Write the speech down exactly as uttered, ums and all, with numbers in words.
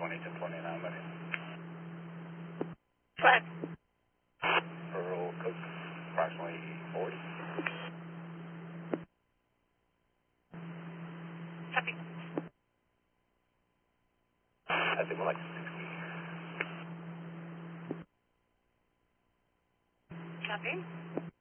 twenty to twenty-nine minutes. Flat. Earl Cook, approximately forty. Copy. I think we're like sixty. Copy.